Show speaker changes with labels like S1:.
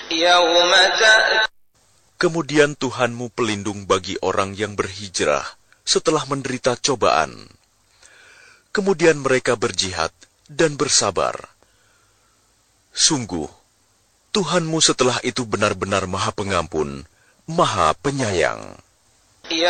S1: يوم تأتي
S2: Kemudian Tuhanmu pelindung bagi orang yang berhijrah setelah menderita cobaan. Kemudian mereka berjihad dan bersabar. Sungguh, Tuhanmu setelah itu benar-benar Maha Pengampun, Maha Penyayang.